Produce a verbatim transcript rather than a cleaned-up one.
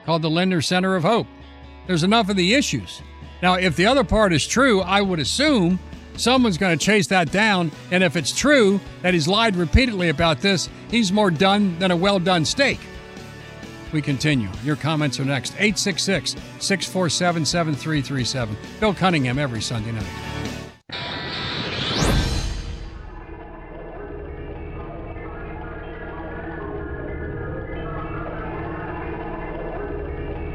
called the Lender Center of Hope. There's enough of the issues. Now, if the other part is true, I would assume someone's going to chase that down, and if it's true that he's lied repeatedly about this, he's more done than a well-done steak. We continue. Your comments are next. eight six six, six four seven, seven three three seven. Bill Cunningham every Sunday night.